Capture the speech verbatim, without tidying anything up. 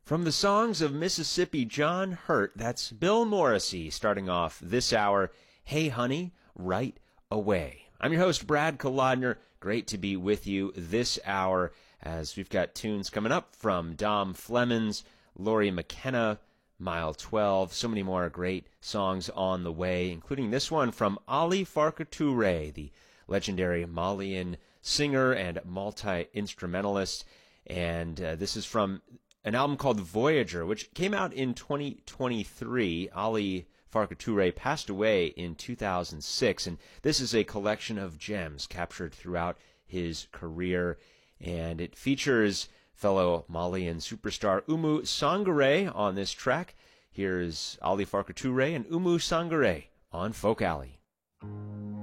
From the songs of Mississippi John Hurt, that's Bill Morrissey starting off this hour, Hey Honey, Right Away. I'm your host, Brad Kolodner. Great to be with you this hour as we've got tunes coming up from Dom Flemons, Lori McKenna, Mile twelve, so many more great songs on the way, including this one from Ali Farka Touré, the legendary Malian singer and multi-instrumentalist. And uh, this is from an album called Voyager, which came out in twenty twenty-three. Ali Farka Touré passed away in two thousand six, and this is a collection of gems captured throughout his career, and it features fellow Malian superstar Oumou Sangaré on this track. Here's Ali Farka Touré and Oumou Sangaré on Folk Alley.